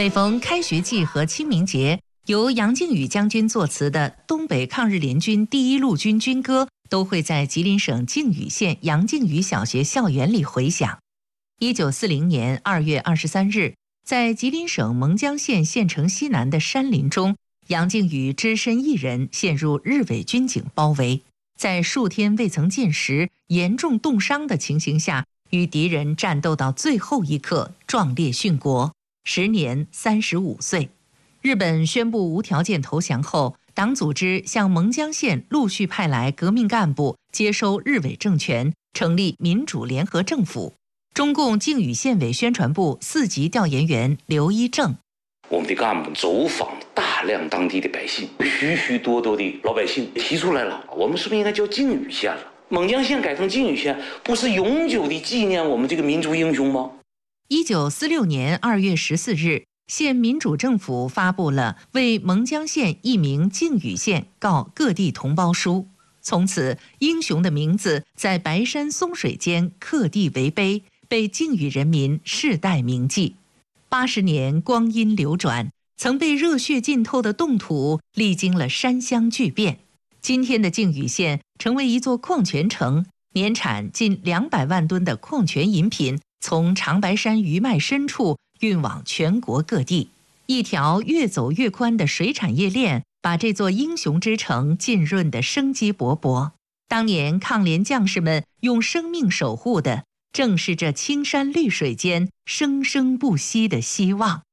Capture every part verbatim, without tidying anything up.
每逢开学季和清明节，由杨靖宇将军作词的东北抗日联军第一路军军歌都会在吉林省靖宇县杨靖宇小学校园里回响。一九四零年二月二十三日，在吉林省蒙江县县城西南的山林中，杨靖宇只身一人陷入日伪军警包围，在数天未曾进食、严重冻伤的情形下，与敌人战斗到最后一刻，壮烈殉国，时年三十五岁。日本宣布无条件投降后，党组织向蒙江县陆续派来革命干部接收日伪政权，成立民主联合政府。中共靖宇县委宣传部四级调研员刘一正： 我们的干部走访大量当地的百姓，许许多多的老百姓提出来了，我们是不是应该叫靖宇县了？蒙江县改成靖宇县，不是永久的纪念我们这个民族英雄吗？ 一九四六年二月十四日，县民主政府发布了为蒙江县易名靖宇县告各地同胞书，从此英雄的名字在白山松水间刻地为碑，被靖宇人民世代铭记。八十年光阴流转，曾被热血浸透的冻土历经了山乡巨变，今天的靖宇县成为一座矿泉城，年产近两百万吨的矿泉饮品从长白山余脉深处运往全国各地，一条越走越宽的水产业链把这座英雄之城浸润得生机勃勃。当年抗联将士们用生命守护的，正是这青山绿水间生生不息的希望。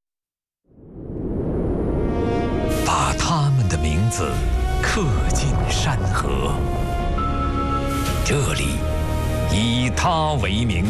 把他们的名字刻进山河，这里以他为名。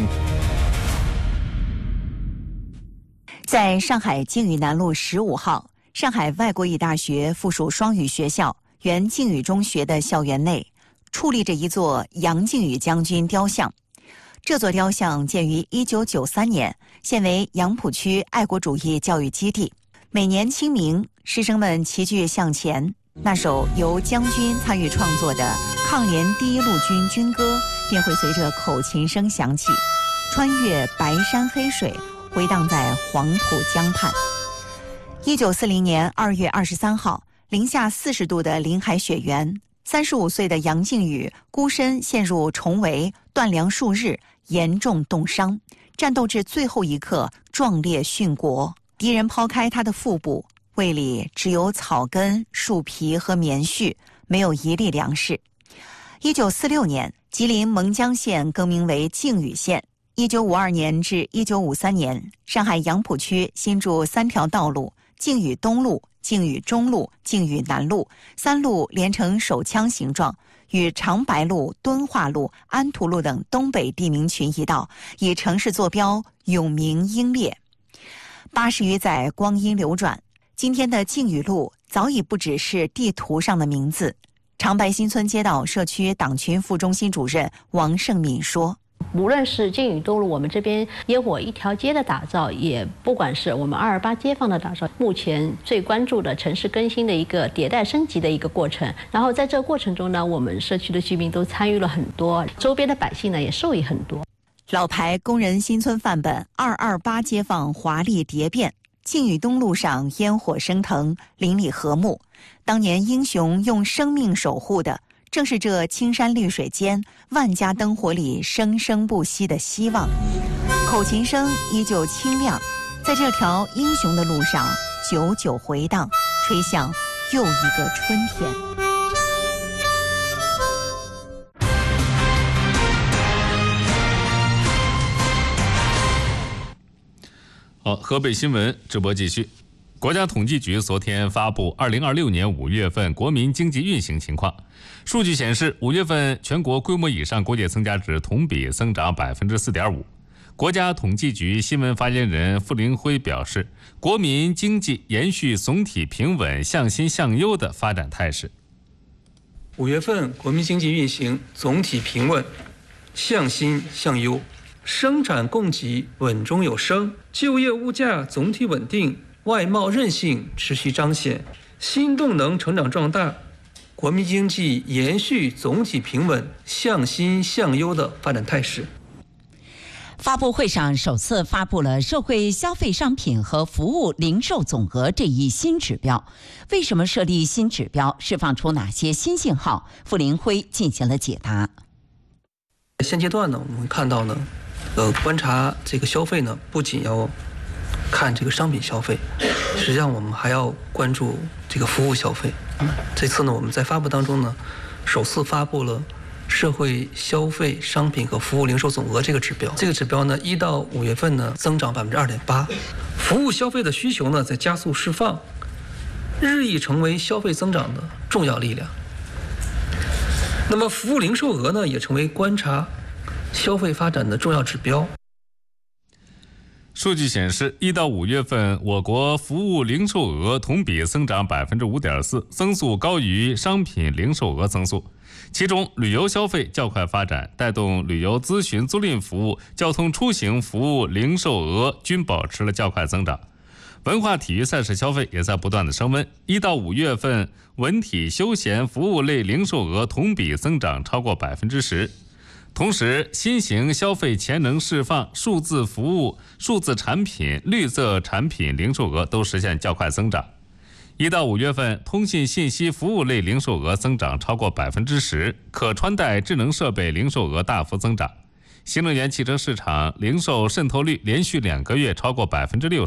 在上海靖宇南路十五号，上海外国语大学附属双语学校原靖宇中学的校园内，矗立着一座杨靖宇将军雕像。这座雕像建于一九九三年，现为杨浦区爱国主义教育基地。每年清明，师生们齐聚向前，那首由将军参与创作的抗联第一路军军歌便会随着口琴声响起，穿越白山黑水，回荡在黄浦江畔。一九四零年二月二十三号，零下四十度的林海雪原，三十五岁的杨靖宇孤身陷入重围，断粮数日，严重冻伤，战斗至最后一刻，壮烈殉国。敌人抛开他的腹部，胃里只有草根、树皮和棉絮，没有一粒粮食。一九四六年，吉林蒙江县更名为靖宇县。一九五二年至一九五三年，上海杨浦区新筑三条道路：靖宇东路、靖宇中路、靖宇南路，三路连成手枪形状，与长白路、敦化路、安图路等东北地名群一道，以城市坐标，永名英烈。八十余载光阴流转，今天的靖宇路早已不只是地图上的名字。长白新村街道社区党群副中心主任王胜敏说， 无论是靖宇东路我们这边烟火一条街的打造，也不管是我们二二八街坊的打造，目前最关注的城市更新的一个迭代升级的一个过程。然后在这个过程中呢，我们社区的居民都参与了很多，周边的百姓呢也受益很多。 老牌工人新村范本二二八街坊华丽蝶变，靖宇东路上烟火升腾，邻里和睦。当年英雄用生命守护的，正是这青山绿水间万家灯火里生生不息的希望。口琴声依旧清亮，在这条英雄的路上久久回荡，吹向又一个春天。 好，河北新闻直播继续。国家统计局昨天发布二零二六年五月份国民经济运行情况。数据显示，五月份全国规模以上国界增加值同比增长百分之四点五。国家统计局新闻发言人傅林辉表示，国民经济延续总体平稳、向新向优的发展态势。 五月份国民经济运行总体平稳、向新向优。生产供给稳中有升，就业物价总体稳定，外贸韧性持续彰显，新动能成长壮大，国民经济延续总体平稳、向新向优的发展态势。 发布会上首次发布了社会消费商品和服务零售总额这一新指标。为什么设立新指标？释放出哪些新信号？傅林辉进行了解答。 现阶段呢，我们看到呢，呃，观察这个消费呢，不仅要看这个商品消费，实际上我们还要关注这个服务消费。这次呢，我们在发布当中呢，首次发布了社会消费商品和服务零售总额这个指标。这个指标呢，一到五月份呢，增长百分之二点八，服务消费的需求呢在加速释放，日益成为消费增长的重要力量。那么，服务零售额呢，也成为观察消费发展的重要指标。 数据显示，一到五月份，我国服务零售额同比增长百分之五点四，增速高于商品零售额增速。其中，旅游消费较快发展，带动旅游咨询租赁服务、交通出行服务零售额均保持了较快增长。文化体育赛事消费也在不断的升温。一到五月份，文体休闲服务类零售额同比增长超过百分之十。同时，新型消费潜能释放、数字服务、数字产品、绿色产品零售额都实现较快增长。一到五月份，通信信息服务类零售额增长超过百分之十，可穿戴智能设备零售额大幅增长。新能源汽车市场零售渗透率连续两个月超过百分之六。